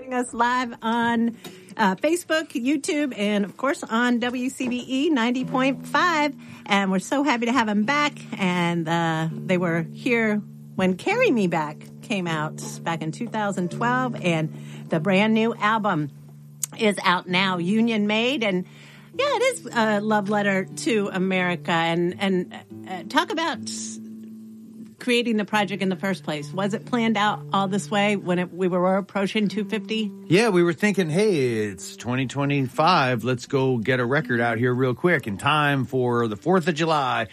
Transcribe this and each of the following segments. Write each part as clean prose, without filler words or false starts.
us live on Facebook, YouTube, and of course on WCBE 90.5. And we're so happy to have them back. And they were here when Carry Me Back came out back in 2012. And the brand new album is out now, Union Made. And yeah, it is a love letter to America. And talk about creating the project in the first place. Was it planned out all this way when we were approaching 250? Yeah, we were thinking, hey, it's 2025. Let's go get a record out here real quick in time for the 4th of July,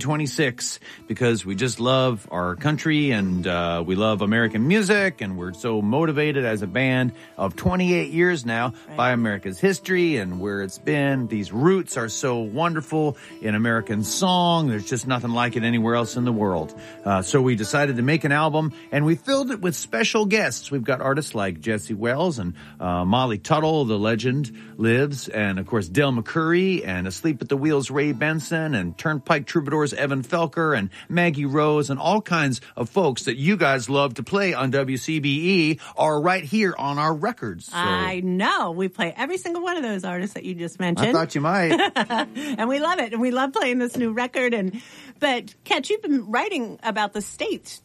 2026, because we just love our country and we love American music, and we're so motivated as a band of 28 years now by America's history and where it's been. These roots are so wonderful in American song. There's just nothing like it anywhere else in the world. So we decided to make an album, and we filled it with special guests. We've got artists like Jesse Wells and Molly Tuttle, the legend, lives, and, of course, Del McCoury, and Asleep at the Wheel's Ray Benson, and Turnpike Troubadours Evan Felker, and Maggie Rose, and all kinds of folks that you guys love to play on WCBE are right here on our records. So. I know. We play every single one of those artists that you just mentioned. I thought you might. And we love it. And we love playing this new record. But, Kat, you've been writing about the States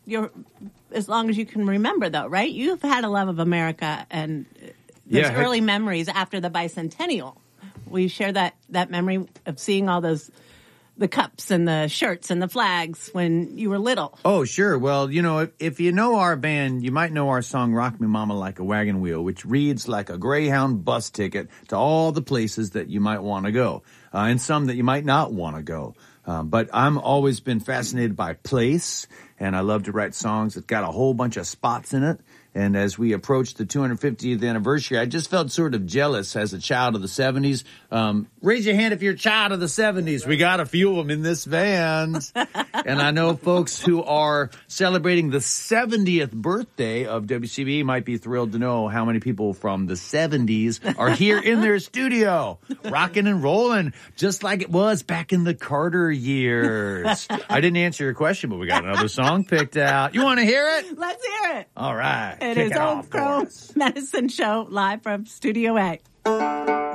as long as you can remember, though, right? You've had a love of America and those early memories after the bicentennial. Will you share that memory of seeing all the cups and the shirts and the flags when you were little? Oh, sure. Well, if you know our band, you might know our song Rock Me Mama Like a Wagon Wheel, which reads like a Greyhound bus ticket to all the places that you might want to go, and some that you might not want to go. But I'm always been fascinated by place, and I love to write songs that got a whole bunch of spots in it. And as we approached the 250th anniversary, I just felt sort of jealous as a child of the 70s. Raise your hand if you're a child of the 70s. We got a few of them in this band. And I know folks who are celebrating the 70th birthday of WCB might be thrilled to know how many people from the 70s are here in their studio, rocking and rolling, just like it was back in the Carter years. I didn't answer your question, but we got another song picked out. You want to hear it? Let's hear it. All right. It is Old Crow Medicine Show live from Studio A.